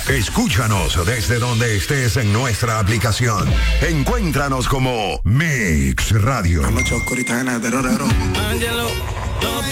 Escúchanos desde donde estés en nuestra aplicación. Encuéntranos como Mix Radio. La noche oscurita llena de terror. Angelo, no